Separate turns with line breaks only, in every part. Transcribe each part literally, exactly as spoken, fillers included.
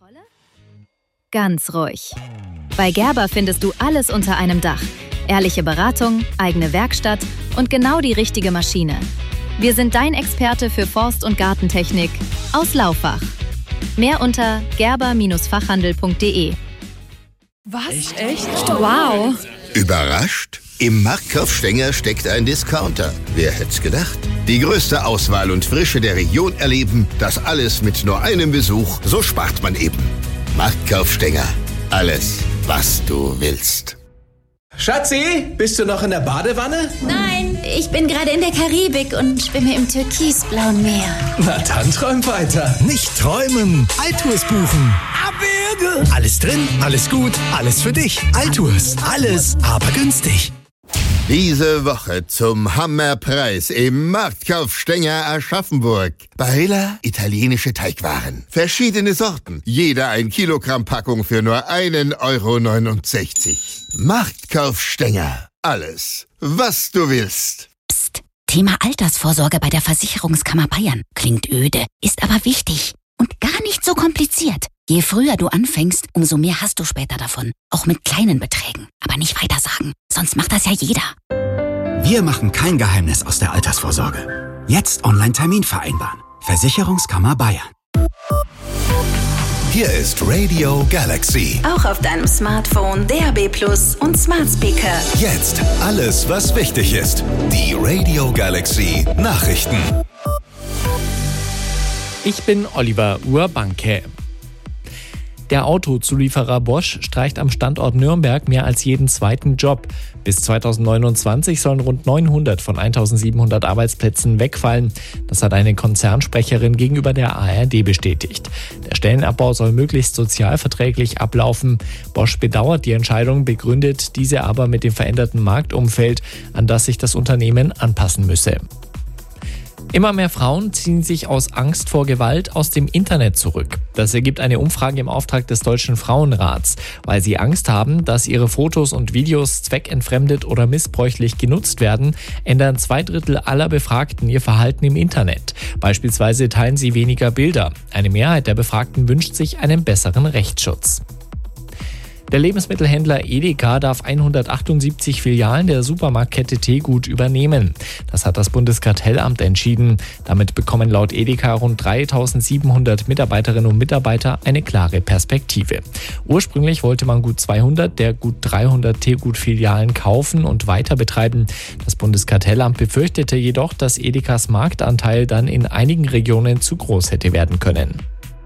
Ganz ruhig. Bei Gerber findest du alles unter einem Dach. Ehrliche Beratung, eigene Werkstatt und genau die richtige Maschine. Wir sind dein Experte für Forst- und Gartentechnik aus Laufach. Mehr unter gerber Fachhandel punkt de.
Was? Echt? Echt?
Wow!
Überrascht? Im Marktkauf Stenger steckt ein Discounter. Wer hätt's gedacht? Die größte Auswahl und Frische der Region erleben, das alles mit nur einem Besuch. So spart man eben. Marktkauf Stenger. Alles, was du willst.
Schatzi, bist du noch in der Badewanne?
Nein, ich bin gerade in der Karibik und schwimme im türkisblauen Meer.
Na dann träum weiter.
Nicht träumen, Altours buchen. Abwürge. Alles drin, alles gut, alles für dich. Altours, alles, aber günstig.
Diese Woche zum Hammerpreis im Marktkauf Stenger Aschaffenburg. Barilla italienische Teigwaren. Verschiedene Sorten. Jeder ein Kilogramm Packung für nur einen Euro neunundsechzig. Marktkauf Stenger. Alles, was du willst.
Psst. Thema Altersvorsorge bei der Versicherungskammer Bayern. Klingt öde, ist aber wichtig. Und gar nicht so kompliziert. Je früher du anfängst, umso mehr hast du später davon. Auch mit kleinen Beträgen. Aber nicht weitersagen, sonst macht das ja jeder.
Wir machen kein Geheimnis aus der Altersvorsorge. Jetzt Online-Termin vereinbaren. Versicherungskammer Bayern.
Hier ist Radio Galaxy.
Auch auf deinem Smartphone, D A B Plus und Smart Speaker.
Jetzt alles, was wichtig ist. Die Radio Galaxy Nachrichten.
Ich bin Oliver Urbanke. Der Autozulieferer Bosch streicht am Standort Nürnberg mehr als jeden zweiten Job. Bis zweitausendneunundzwanzig sollen rund neunhundert von eintausendsiebenhundert Arbeitsplätzen wegfallen. Das hat eine Konzernsprecherin gegenüber der A R D bestätigt. Der Stellenabbau soll möglichst sozialverträglich ablaufen. Bosch bedauert die Entscheidung, begründet diese aber mit dem veränderten Marktumfeld, an das sich das Unternehmen anpassen müsse. Immer mehr Frauen ziehen sich aus Angst vor Gewalt aus dem Internet zurück. Das ergibt eine Umfrage im Auftrag des Deutschen Frauenrats. Weil sie Angst haben, dass ihre Fotos und Videos zweckentfremdet oder missbräuchlich genutzt werden, ändern zwei Drittel aller Befragten ihr Verhalten im Internet. Beispielsweise teilen sie weniger Bilder. Eine Mehrheit der Befragten wünscht sich einen besseren Rechtsschutz. Der Lebensmittelhändler Edeka darf hundertachtundsiebzig Filialen der Supermarktkette Tegut übernehmen. Das hat das Bundeskartellamt entschieden. Damit bekommen laut Edeka rund dreitausendsiebenhundert Mitarbeiterinnen und Mitarbeiter eine klare Perspektive. Ursprünglich wollte man gut zweihundert der gut dreihundert Tegut-Filialen kaufen und weiter betreiben. Das Bundeskartellamt befürchtete jedoch, dass Edekas Marktanteil dann in einigen Regionen zu groß hätte werden können.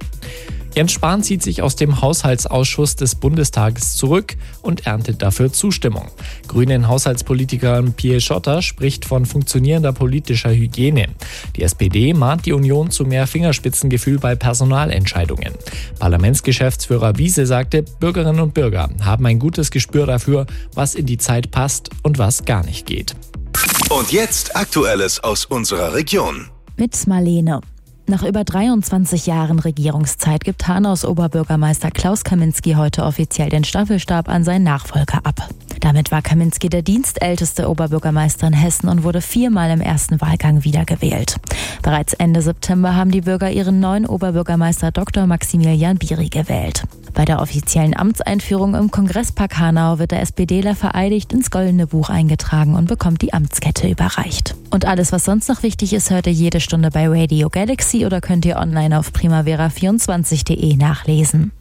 Jens Spahn zieht sich aus dem Haushaltsausschuss des Bundestages zurück und erntet dafür Zustimmung. Grünen Haushaltspolitiker Pierre Schotter spricht von funktionierender politischer Hygiene. Die S P D mahnt die Union zu mehr Fingerspitzengefühl bei Personalentscheidungen. Parlamentsgeschäftsführer Wiese sagte, Bürgerinnen und Bürger haben ein gutes Gespür dafür, was in die Zeit passt und was gar nicht geht.
Und jetzt Aktuelles aus unserer Region.
Mit Marlene. Nach über dreiundzwanzig Jahren Regierungszeit gibt Hanaus Oberbürgermeister Klaus Kaminski heute offiziell den Staffelstab an seinen Nachfolger ab. Damit war Kaminski der dienstälteste Oberbürgermeister in Hessen und wurde viermal im ersten Wahlgang wiedergewählt. Bereits Ende September haben die Bürger ihren neuen Oberbürgermeister Doktor Maximilian Biri gewählt. Bei der offiziellen Amtseinführung im Kongresspark Hanau wird der SPDler vereidigt ins Goldene Buch eingetragen und bekommt die Amtskette überreicht. Und alles, was sonst noch wichtig ist, hört ihr jede Stunde bei Radio Galaxy oder könnt ihr online auf primavera vierundzwanzig punkt de nachlesen.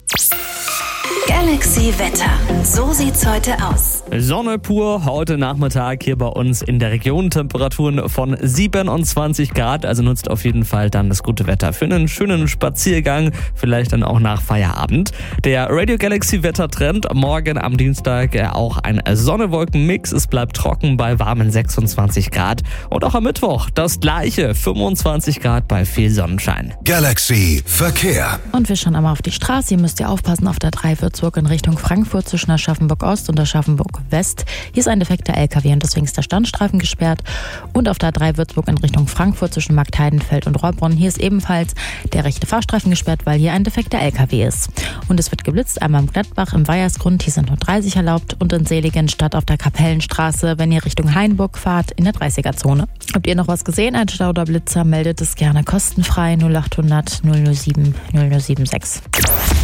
Galaxy Wetter. So sieht's heute aus.
Sonne pur, heute Nachmittag hier bei uns in der Region. Temperaturen von siebenundzwanzig Grad, also nutzt auf jeden Fall dann das gute Wetter für einen schönen Spaziergang, vielleicht dann auch nach Feierabend. Der Radio Galaxy Wettertrend, morgen am Dienstag auch ein Sonne-Wolken-Mix. Es bleibt trocken bei warmen sechsundzwanzig Grad. Und auch am Mittwoch das gleiche, fünfundzwanzig Grad bei viel Sonnenschein.
Galaxy Verkehr.
Und wir schauen einmal auf die Straße. Hier müsst ihr aufpassen auf der drei Würzburg in Richtung Frankfurt zwischen Aschaffenburg-Ost und Aschaffenburg-West. Hier ist ein defekter L K W und deswegen ist der Standstreifen gesperrt. Und auf der drei Würzburg in Richtung Frankfurt zwischen Marktheidenfeld und Rohrbrunn. Hier ist ebenfalls der rechte Fahrstreifen gesperrt, weil hier ein defekter L K W ist. Und es wird geblitzt, einmal im Gladbach, im Weihersgrund. Hier sind nur dreißig erlaubt. Und in Seligenstadt auf der Kapellenstraße, wenn ihr Richtung Hainburg fahrt, in der dreißiger-Zone. Habt ihr noch was gesehen, ein Stau oder Blitzer, meldet es gerne kostenfrei null achthundert null null sieben null null sieben sechs.